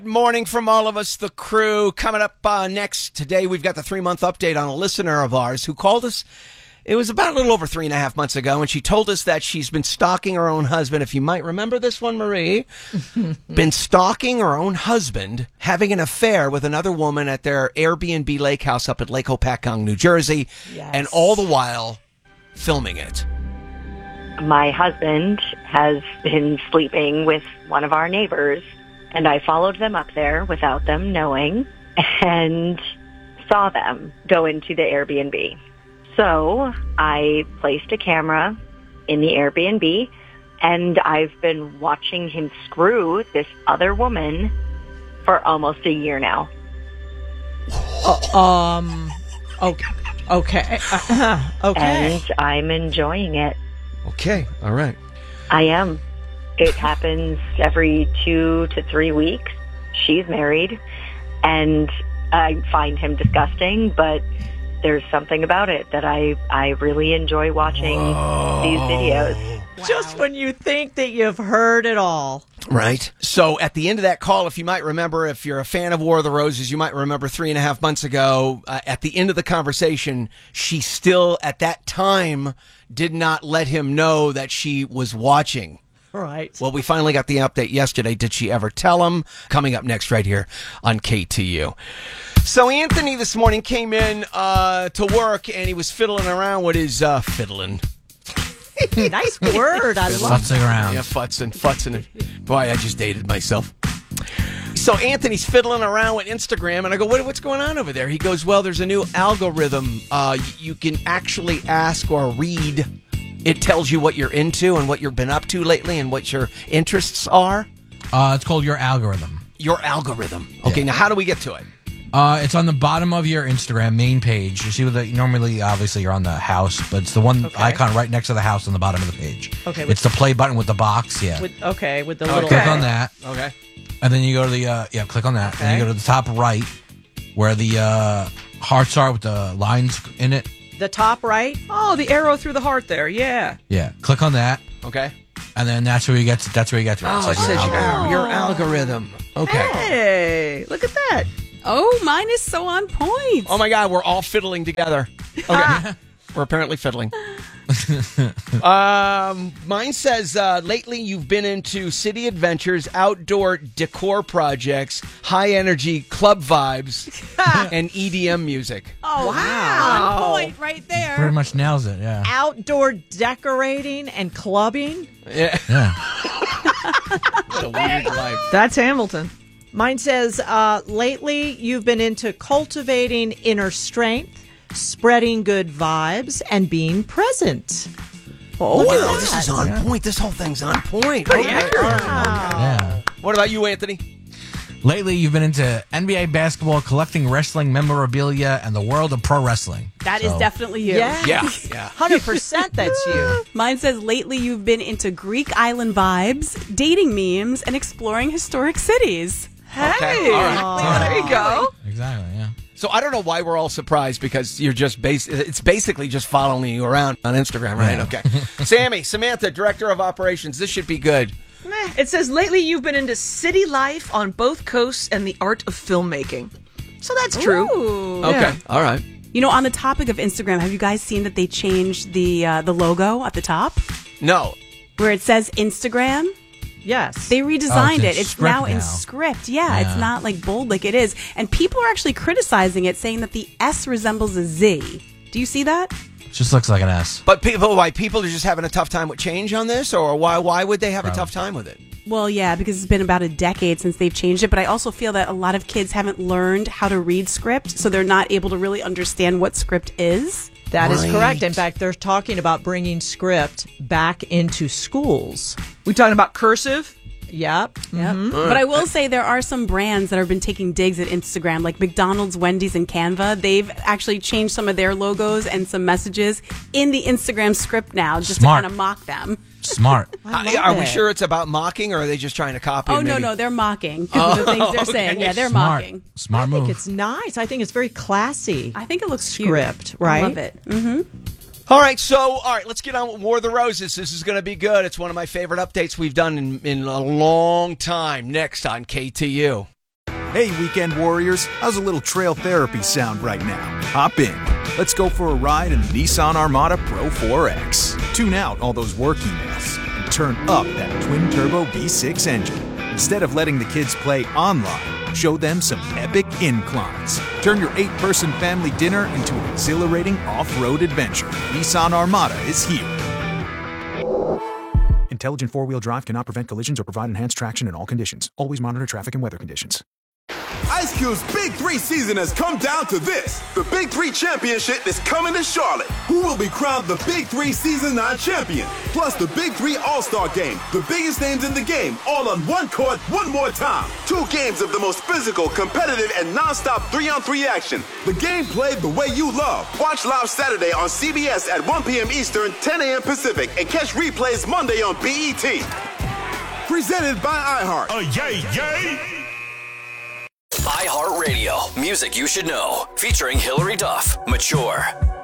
Morning from all of us, the crew. Coming up next today, we've got the 3-month update on a listener of ours who called us. It was about a little over 3.5 months ago, and she told us that she's been stalking her own husband. If you might remember this one, Marie, been stalking her own husband, having an affair with another woman at their Airbnb lake house up at Lake Hopatcong, New Jersey, and all the while filming it. My husband has been sleeping with one of our neighbors, and I followed them up there without them knowing and saw them go into the Airbnb. So I placed a camera in the Airbnb, and I've been watching him screw this other woman for almost a year now. Okay. And I'm enjoying it. Okay, all right. I am. It happens every 2 to 3 weeks. She's married, and I find him disgusting, but there's something about it that I really enjoy watching these videos. Wow. Just when you think that you've heard it all. Right. So at the end of that call, if you might remember, if you're a fan of War of the Roses, you might remember 3.5 months ago, at the end of the conversation, she still, at that time, did not let him know that she was watching. Right. Well, we finally got the update yesterday. Did she ever tell him? Coming up next right here on KTU. So Anthony this morning came in to work, and he was fiddling around with his fiddling. Nice word. I love Futzing around. Yeah, futzing. Boy, I just dated myself. So Anthony's fiddling around with Instagram, and I go, what's going on over there? He goes, well, there's a new algorithm. You can actually ask or read. It tells you what you're into and what you've been up to lately and what your interests are. It's called Your Algorithm. Your algorithm. Okay, Now how do we get to it? It's on the bottom of your Instagram main page. You see what normally, obviously, you're on the house, but it's the one icon right next to the house on the bottom of the page. Okay. It's the play button with the box, with the little... Click on that. Okay. And then you go to the, click on that. Okay. And you go to the top right where the hearts are with the lines in it. The top right? Oh, the arrow through the heart there. Yeah. Yeah. Click on that. Okay. And then that's where you get to it. Oh, it says your algorithm. Okay. Hey, look at that. Oh, mine is so on point. Oh, my God, we're all fiddling together. Okay. We're apparently fiddling. Mine says, lately you've been into city adventures, outdoor decor projects, high-energy club vibes, and EDM music. Oh, wow. On point right there. Pretty much nails it, yeah. Outdoor decorating and clubbing. Yeah. What a weird life. That's Hamilton. Mine says, lately you've been into cultivating inner strength, spreading good vibes, and being present. Oh, this is on point. This whole thing's on point. Okay. All right. Yeah. What about you, Anthony? Lately, you've been into NBA basketball, collecting wrestling memorabilia, and the world of pro wrestling. That is definitely you. Yeah. Yeah. 100% that's you. Mine says, lately you've been into Greek island vibes, dating memes, and exploring historic cities. Okay. All right. There you go. Exactly, yeah. So I don't know why we're all surprised, because you're just it's basically just following you around on Instagram, right? Yeah. Okay. Samantha, Director of Operations. This should be good. It says, lately you've been into city life on both coasts and the art of filmmaking. So that's true. Ooh. Okay. Yeah. All right. You know, on the topic of Instagram, have you guys seen that they changed the logo at the top? No. Where it says Instagram? Yes. They redesigned it's in it. It's script now in now. script. Yeah, it's not like bold like it is. And people are actually criticizing it, saying that the S resembles a Z. Do you see that? Just looks like an S. But people are just having a tough time with change on this, or why would they have a tough time with it? Well, yeah, because it's been about a decade since they've changed it. But I also feel that a lot of kids haven't learned how to read script, so they're not able to really understand what script is. That is Right. correct. In fact, they're talking about bringing script back into schools. We talking about cursive? Yep. Yep. But I will say there are some brands that have been taking digs at Instagram, like McDonald's, Wendy's, and Canva. They've actually changed some of their logos and some messages in the Instagram script now, just Smart. to kind of mock them. Smart. Are we sure it's about mocking, or are they just trying to copy? Oh, and maybe- no, they're mocking the things they're saying. Yeah, they're Smart. mocking. Smart I move. think it's nice. I think it's very classy. I think it looks cute. Script, right? I love it. Mm-hmm. All right, let's get on with War of the Roses. This is going to be good. It's one of my favorite updates we've done in a long time. Next on KTU. Hey, weekend warriors, how's a little trail therapy sound right now? Hop in. Let's go for a ride in the Nissan Armada Pro 4X. Tune out all those work emails and turn up that twin-turbo V6 engine. Instead of letting the kids play online, show them some epic inclines. Turn your 8-person family dinner into an exhilarating off-road adventure. Nissan Armada is here. Intelligent four-wheel drive cannot prevent collisions or provide enhanced traction in all conditions. Always monitor traffic and weather conditions. Ice Cube's Big 3 season has come down to this. The Big 3 Championship is coming to Charlotte. Who will be crowned the Big 3 Season 9 champion? Plus the Big 3 All-Star Game. The biggest names in the game, all on one court, one more time. 2 games of the most physical, competitive, and non-stop 3-on-3 action. The game played the way you love. Watch live Saturday on CBS at 1 p.m. Eastern, 10 a.m. Pacific, and catch replays Monday on BET. Presented by iHeart. Yay! iHeartRadio, music you should know, featuring Hillary Duff, Mature.